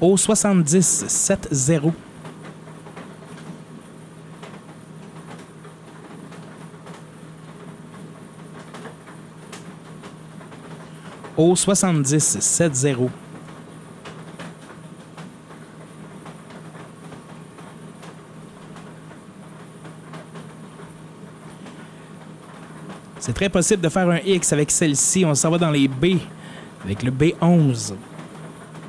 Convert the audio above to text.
Au 70-70. Au 70-70. C'est très possible de faire un X avec celle-ci. On s'en va dans les B avec le B11.